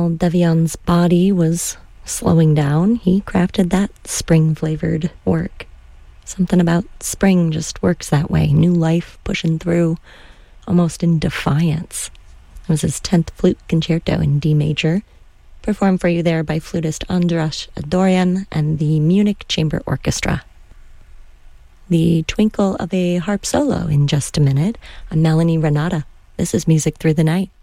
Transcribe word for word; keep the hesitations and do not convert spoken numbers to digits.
While Devion's body was slowing down, he crafted that spring-flavored work. Something about spring just works that way. New life pushing through, almost in defiance. It was his tenth flute concerto in D major, performed for you there by flutist Andras Dorian and the Munich Chamber Orchestra. The twinkle of a harp solo in just a minute. I'm Melanie Renata. This is Music Through the Night.